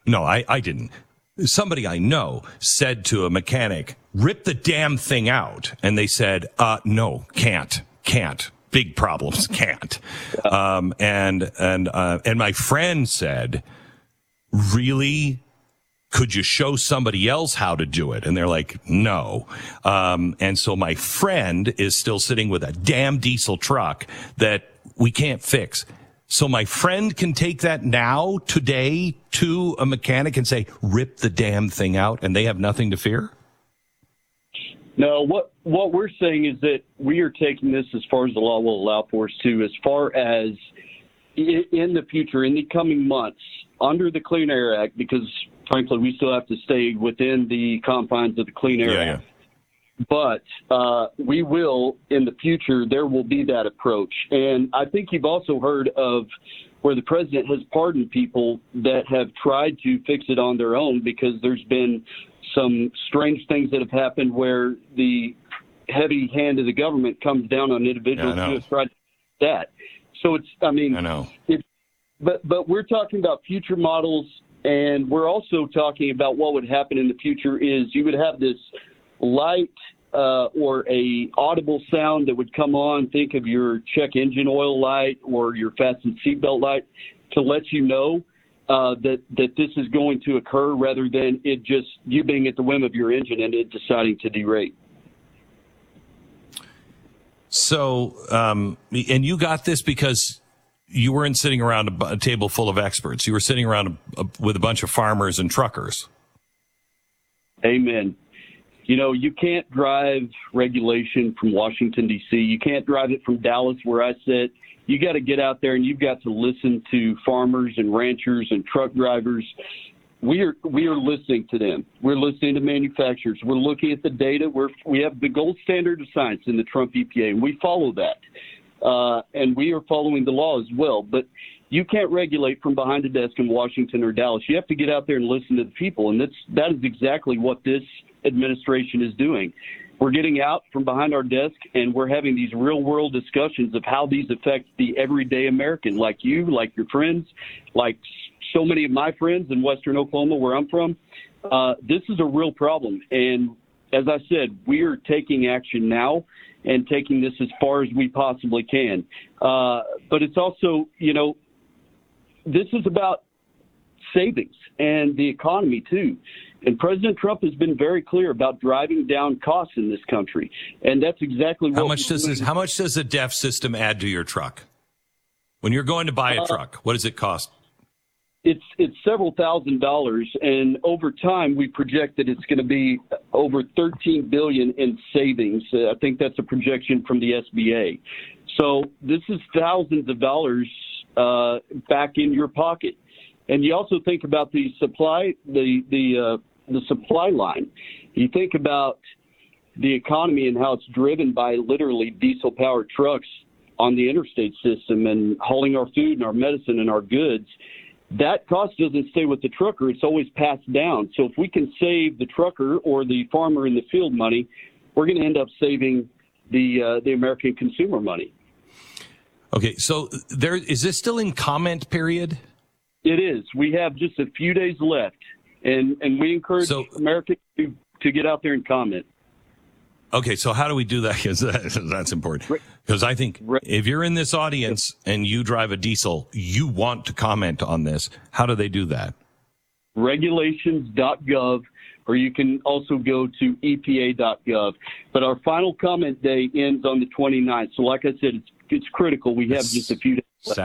No, I didn't. Somebody I know said to a mechanic, rip the damn thing out. And they said, no, can't. Big problems, can't. And my friend said, really? Could you show somebody else how to do it? And they're like, no. And so my friend is still sitting with a damn diesel truck that we can't fix. So my friend can take that now, today, to a mechanic and say, rip the damn thing out, and they have nothing to fear? No, what we're saying is that we are taking this as far as the law will allow for us to, as far as in the future, in the coming months, under the Clean Air Act, because, frankly, we still have to stay within the confines of the Clean Air Act. But we will, in the future, there will be that approach. And I think you've also heard of where the president has pardoned people that have tried to fix it on their own, because there's been some strange things that have happened where the heavy hand of the government comes down on individuals who have tried to do that. So it's, I know. But we're talking about future models, and we're also talking about what would happen in the future is you would have this light or a audible sound that would come on. Think of your check engine oil light or your fasten seatbelt light to let you know that this is going to occur, rather than it just you being at the whim of your engine and it deciding to derate. So, and you got this because you weren't sitting around a table full of experts. You were sitting around with a bunch of farmers and truckers. Amen. You know, you can't drive regulation from Washington, D.C. You can't drive it from Dallas, where I sit. You got to get out there and you've got to listen to farmers and ranchers and truck drivers. We are listening to them. We're listening to manufacturers. We're looking at the data. We have the gold standard of science in the Trump EPA, and we follow that. And we are following the law as well. But you can't regulate from behind a desk in Washington or Dallas. You have to get out there and listen to the people, and that is exactly what this administration is doing. We're getting out from behind our desk, and we're having these real-world discussions of how these affect the everyday American, like you, like your friends, like so many of my friends in western Oklahoma, where I'm from. This is a real problem, and as I said, we are taking action now and taking this as far as we possibly can. But it's also, you know, this is about savings and the economy, too. And President Trump has been very clear about driving down costs in this country, and that's exactly what. How much does the DEF system add to your truck? When you're going to buy a truck, what does it cost? It's several $1,000s, and over time we project that it's going to be over $13 billion in savings. I think that's a projection from the SBA. So this is thousands of dollars back in your pocket. And you also think about the supply, the supply line. You think about the economy and how it's driven by literally diesel-powered trucks on the interstate system and hauling our food and our medicine and our goods. That cost doesn't stay with the trucker. It's always passed down. So if we can save the trucker or the farmer in the field money, we're going to end up saving the American consumer money. Okay, so is this still in comment period? It is. We have just a few days left, and we encourage Americans to get out there and comment. Okay, so how do we do that? Because that's important. Because I think if you're in this audience and you drive a diesel, you want to comment on this. How do they do that? Regulations.gov, or you can also go to EPA.gov. But our final comment day ends on the 29th. So like I said, it's critical. We have just a few days left.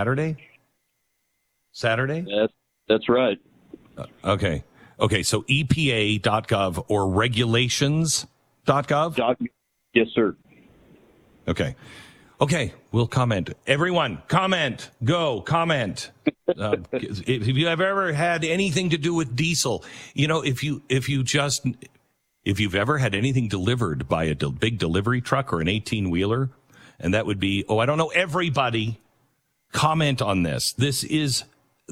Saturday? That's right. Okay, so EPA.gov or regulations.gov? Yes, sir. Okay, we'll comment. Everyone, comment. Go, comment. If you have ever had anything to do with diesel, you know, if you've ever had anything delivered by a big delivery truck or an 18-wheeler, and that would be, I don't know, everybody, comment on this. This is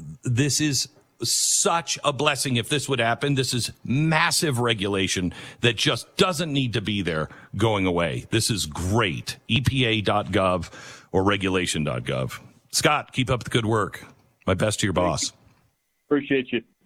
such a blessing if this would happen. This is massive regulation that just doesn't need to be there going away. This is great. EPA.gov or regulation.gov. Scott, keep up the good work. My best to your boss. Appreciate you.